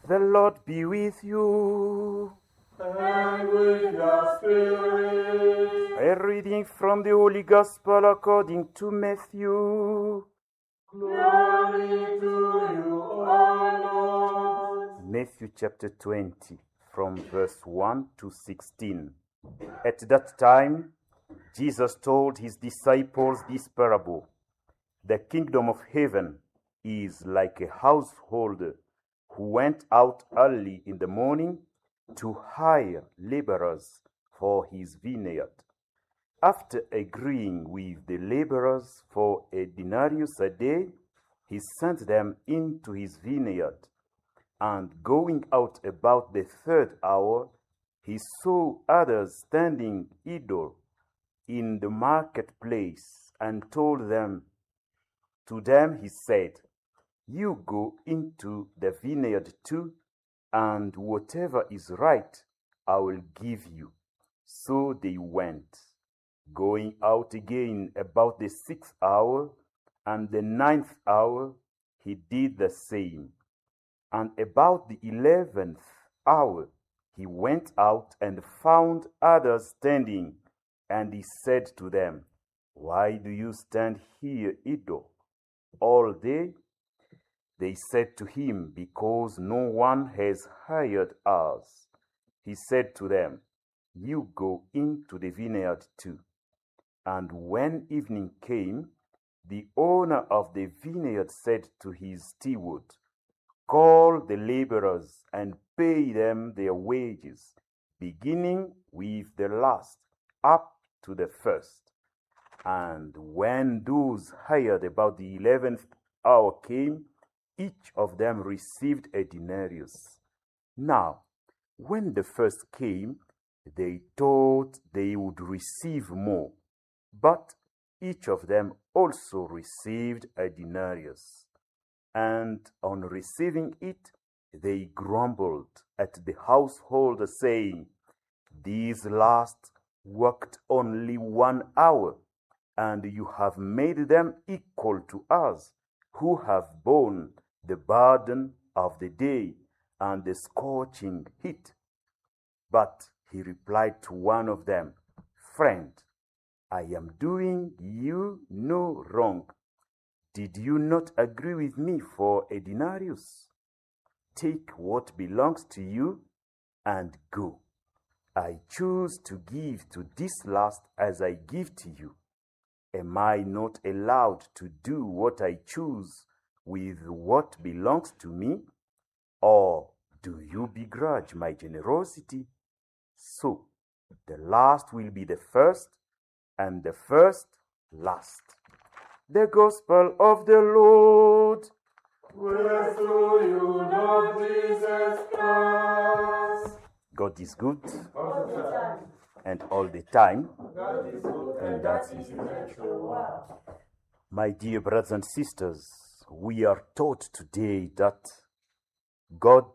The Lord be with you. And with your spirit. A reading from the Holy Gospel according to Matthew. Glory to you, O Lord. Matthew chapter 20, from verse 1 to 16. At that time, Jesus told his disciples this parable. The kingdom of heaven is like a householder who went out early in the morning to hire laborers for his vineyard. After agreeing with the laborers for a denarius a day, he sent them into his vineyard. And going out about the third hour, he saw others standing idle in the marketplace, and told them, to them he said, "You go into the vineyard too, and whatever is right I will give you." So they went. Going out again about the 6th hour and the 9th hour, he did the same. And about the 11th hour, he went out and found others standing, and he said to them, "Why do you stand here idle all day?" They said to him, "Because no one has hired us." He said to them, "You go into the vineyard too." And when evening came, the owner of the vineyard said to his steward, "Call the laborers and pay them their wages, beginning with the last up to the first." And when those hired about the 11th hour came, each of them received a denarius. Now, when the first came, they thought they would receive more, but each of them also received a denarius. And on receiving it, they grumbled at the householder, saying, "These last worked only 1 hour, and you have made them equal to us, who have borne the burden of the day and the scorching heat." But he replied to one of them, "Friend, I am doing you no wrong. Did you not agree with me for a denarius? Take what belongs to you and go. I choose to give to this last as I give to you. Am I not allowed to do what I choose with what belongs to me? Or do you begrudge my generosity? So the last will be the first, and the first last." The Gospel of the Lord. Praise to you, Lord Jesus Christ. God is good, All the time. and all the time. God is good, And and that that is is natural. Wow. My dear brothers and sisters, we are taught today that God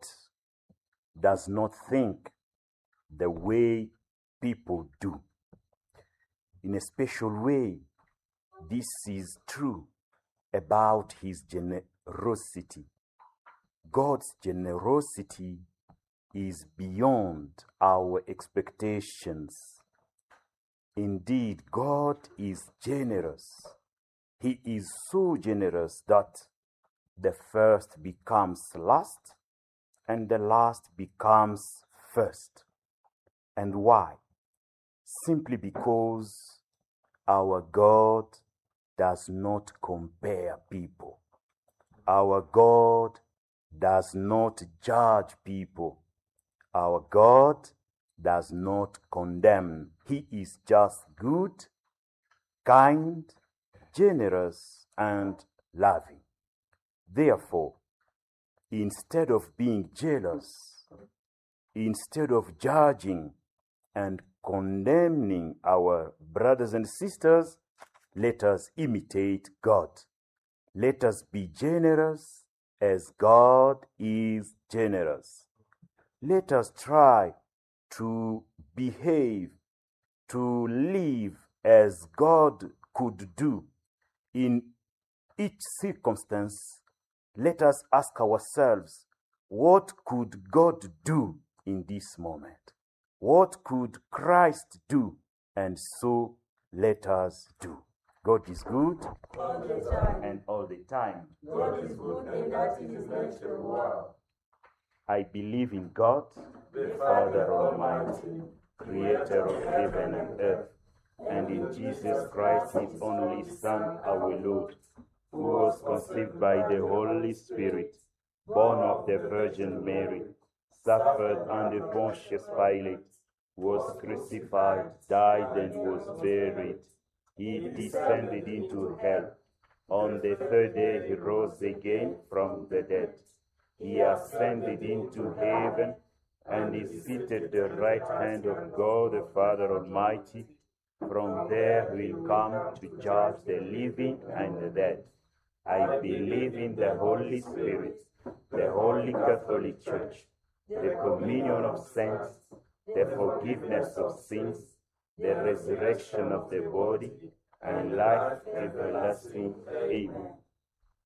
does not think the way people do. In a special way, this is true about his generosity. God's generosity is beyond our expectations. Indeed, God is generous. He is so generous that the first becomes last and the last becomes first. And why? Simply because our God does not compare people. Our God does not judge people. Our God does not condemn. He is just good, kind, generous, and loving. Therefore, instead of being jealous, instead of judging and condemning our brothers and sisters, let us imitate God. Let us be generous as God is generous. Let us try to behave, to live as God could do. In each circumstance, let us ask ourselves, what could God do in this moment? What could Christ do? And so let us do. God is good All the time. and all the time. God is good and that in his natural world. I believe in God, The Father Almighty, creator of heaven and earth, and in Jesus Christ, his only Son, our Lord, who was conceived by the Holy Spirit, born of the Virgin Mary, suffered under Pontius Pilate, was crucified, died, and was buried. He descended into hell. On the third day he rose again from the dead. He ascended into heaven and is seated at the right hand of God the Father Almighty. From there he will come to judge the living and the dead. I believe in the Holy Spirit, the Holy Catholic Church, the communion of saints, the forgiveness of sins, the resurrection of the body, and life everlasting. Amen.